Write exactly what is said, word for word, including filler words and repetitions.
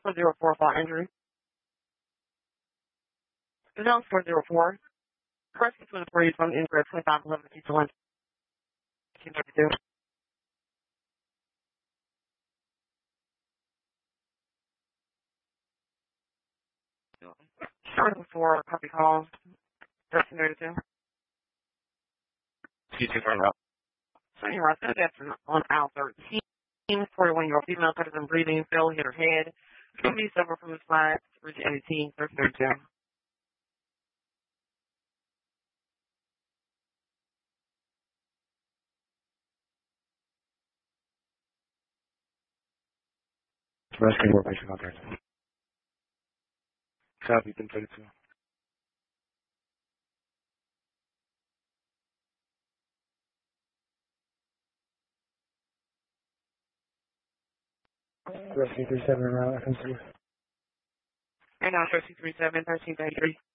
four zero four for injury. Zone four zero four. Rescue twenty-three from injury twenty-five eleven to one. Starting for copy call. thirteen thirty-two. T two for route. Senior Ross, that's on aisle thirteen. forty-one-year-old female cutters and breathing, fell, hit her head. Can be suffered from the slide, reach eighteen, thirteen thirty-two. Rescue more patient out there. Copy, ten thirty-two. Rescue three seven route, I can see. And now, Rescue three seven, thirteen thirty-three.